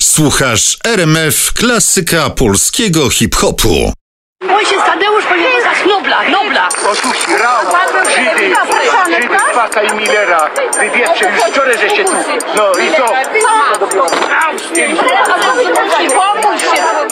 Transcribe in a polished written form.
Słuchasz RMF, klasyka polskiego hip-hopu. Ojciec Tadeusz powinien zostać Nobla. Otóż grał Żydy Paka i Millera. Wy wiecie, już wczoraj żeście tu. No i co?